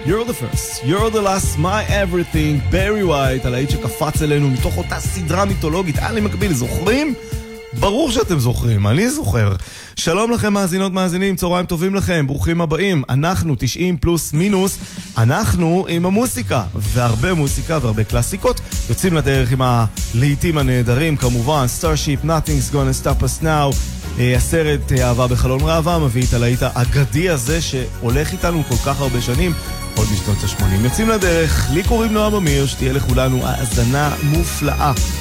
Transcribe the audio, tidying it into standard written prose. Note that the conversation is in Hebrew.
You're the first, you're the last, my everything, Barry White, הלהיט שקפץ אלינו מתוך אותה סדרה מיתולוגית, עלי מקביל, זוכרים? ברור שאתם זוכרים, אני זוכר. שלום לכם מאזינות מאזינים, צהריים טובים לכם, ברוכים הבאים. אנחנו 90 פלוס מינוס, אנחנו עם המוסיקה, והרבה מוסיקה והרבה קלאסיקות. יוצאים לדרך עם הלהיטים הנהדרים, כמובן, Starship, Nothing's Gonna Stop Us Now, הסרט אהבה בחלון ראווה, מביא את הלהיט האגדי הזה שהולך איתנו כל כך הרבה שנים, עוד משנות ה-80. יוצאים לדרך, לי קוראים נועם אמיר, שתהיה לכולנו האזנה מופלאה.